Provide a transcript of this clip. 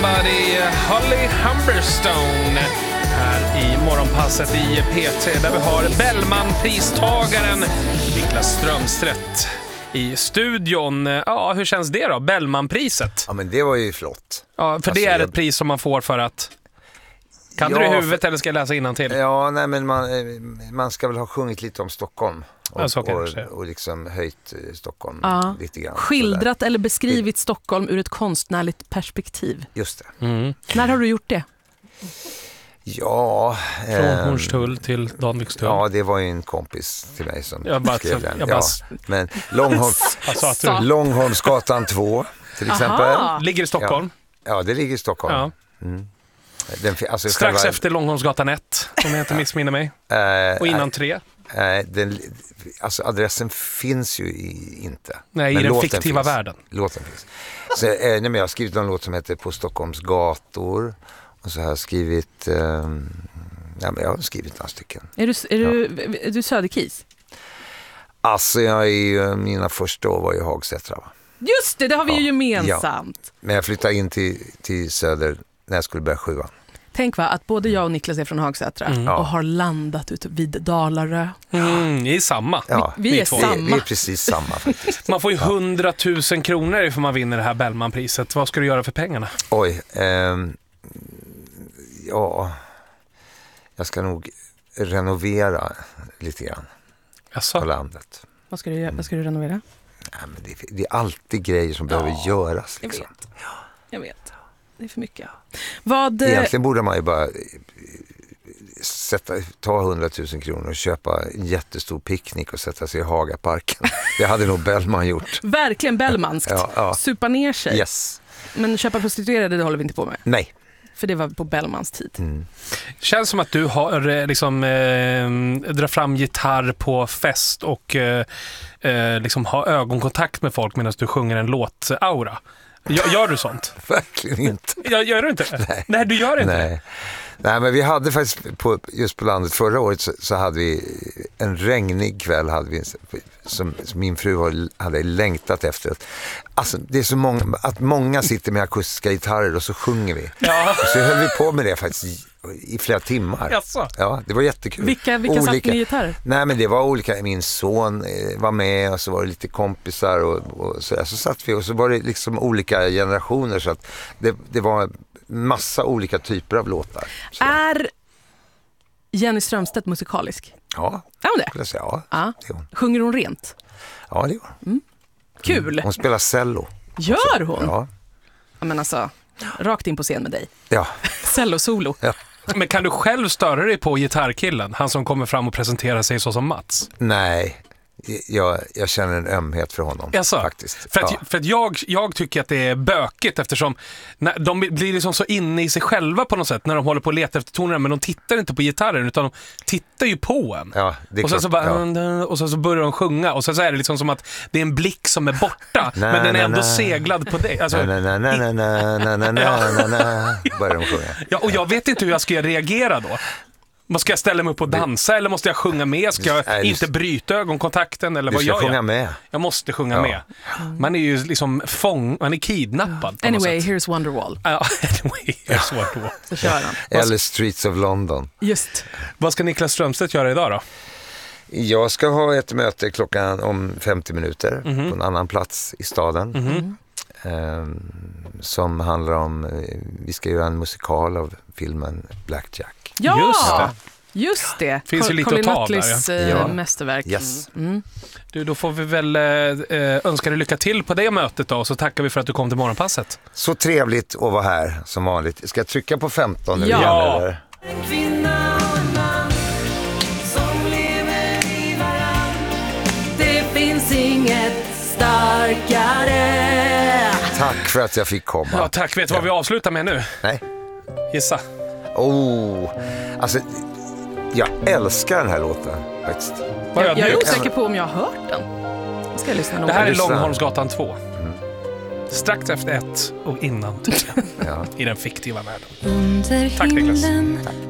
Somebody, Holly Humberstone här i morgonpasset i P3 där vi har Bellman-pristagaren Niklas Strömstedt i studion. Ja, hur känns det då? Bellman-priset? Ja, men det var ju flott. Ja, för det är ett pris som man får för att... Kan du det i huvudet eller ska jag läsa innantill? Ja, nej, men man ska väl ha sjungit lite om Stockholm och liksom höjt Stockholm lite grann. Skildrat eller beskrivit Stockholm ur ett konstnärligt perspektiv. Just det. När har du gjort det? Ja... Från Hornstull till Danvikstull. Ja, det var ju en kompis till mig som skrev den. Men Långholmsgatan 2 till exempel. Ligger i Stockholm? Ja, det ligger i Stockholm. Ja. Strax efter Långholmsgatan 1, om jag inte missminner mig. Och innan 3. Adressen finns ju inte. Nej, men i den fiktiva världen. Låten finns. Så, jag har skrivit en låt som heter På Stockholms gator. Och så har jag skrivit... jag har skrivit några stycken. Är du Söderkis? Alltså, mina första år var i Hagsätra. Just det har vi ju gemensamt. Ja. Men jag flyttade in till Söder när jag skulle börja 7:an. Tänk att både jag och Niklas är från Hagsätra och har landat ute vid Dalarö. Ni är samma. Ja, vi är samma. Vi är precis samma faktiskt. Man får ju 100 000 kronor ifall man vinner det här Bellman-priset. Vad ska du göra för pengarna? Oj, jag ska nog renovera lite grann på landet. Vad ska du renovera? Ja, men det är alltid grejer som behöver göras. Liksom. Jag vet. Det är för mycket. Egentligen borde man ju bara ta 100 000 kronor och köpa en jättestor picknick och sätta sig i Hagaparken. Det hade nog Bellman gjort. Verkligen Bellmanskt. Supa ner sig. Yes. Men köpa prostituerade, det håller vi inte på med. Nej. För det var på Bellmans tid. Känns som att du har drar fram gitarr på fest och har ögonkontakt med folk medan du sjunger en låt-aura. Gör du sånt? Verkligen inte. Gör du inte? Nej, du gör inte. Nej, men vi hade faktiskt just på landet förra året så hade vi en regnig kväll som min fru hade längtat efter. Alltså, det är så många sitter med akustiska gitarrer och så sjunger vi. Ja. Och så höll vi på med det faktiskt i flera timmar. Jaså. Ja, det var jättekul. Vilka satt med gitarrer? Nej, men det var olika. Min son var med och så var det lite kompisar och så satt vi och så var det liksom olika generationer så att det var massa olika typer av låtar. Så. Är Jenny Strömstedt musikalisk? Ja. Är hon det? Det är hon. Sjunger hon rent? Ja, det gör hon. Kul. Hon spelar cello. Gör hon? Ja. Men alltså, rakt in på scen med dig. Ja. Cello-solo. Ja. Men kan du själv störa dig på gitarrkillen? Han som kommer fram och presenterar sig så som Mats? Nej. Jag känner en ömhet för honom. Jaså? Faktiskt. För att jag tycker att det är bökigt eftersom de blir liksom så inne i sig själva på något sätt när de håller på att leta efter tonerna, men de tittar inte på gitarren utan de tittar ju på en. Ja, det är och sen så och så börjar de sjunga och så är det liksom som att det är en blick som är borta men den är ändå seglad på dig. Alltså, börjar de sjunga. Ja, och jag vet inte hur jag ska reagera då. Ska jag ställa mig upp och dansa eller måste jag sjunga med? Ska jag inte bryta ögonkontakten eller vad gör jag? Du ska sjunga med. Jag måste sjunga med. Man är ju liksom man är kidnappad på Anyway, något sätt. Here's Wonderwall. Ja, anyway, here's Wonderwall. Så kör han. Eller Streets of London. Just. Vad ska Niklas Strömstedt göra idag då? Jag ska ha ett möte klockan om 50 minuter på en annan plats i staden. Som handlar om, vi ska göra en musikal av filmen Blackjack. Ja, just det. Finns ju lite Colin att ta Nutleys där. mästerverk. Yes. Du, då får vi väl önska dig lycka till på det mötet då, och så tackar vi för att du kom till morgonpasset. Så trevligt att vara här som vanligt. Ska jag trycka på 15 nu igen, eller? En kvinna och en man som lever i varann. Det finns inget starkare. Tack för att jag fick komma. Ja, tack. Vet du vad vi avslutar med nu? Nej. Gissa. Alltså, jag älskar den här låten faktiskt. Jag är osäker på om jag har hört den. Ska jag lyssna det här är Långholmsgatan 2. Strax efter 1 och innan 3 i den fiktiva världen. Under Tack, Niklas. himlen